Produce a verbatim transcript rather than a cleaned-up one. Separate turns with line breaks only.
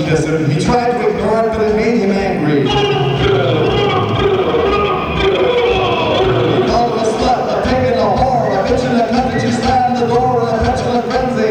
nationalism. He tried to ignore it, but it made him angry.